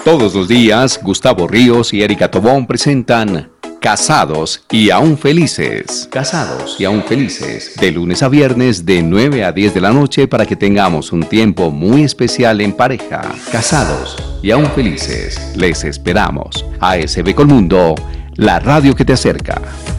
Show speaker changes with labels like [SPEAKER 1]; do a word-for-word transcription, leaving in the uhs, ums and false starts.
[SPEAKER 1] Todos los días, Gustavo Ríos y Erika Tobón presentan Casados y aún felices. Casados y aún felices. De lunes a viernes de nueve a diez de la noche para que tengamos un tiempo muy especial en pareja. Casados y aún felices. Les esperamos. A S B Colmundo, la radio que te acerca.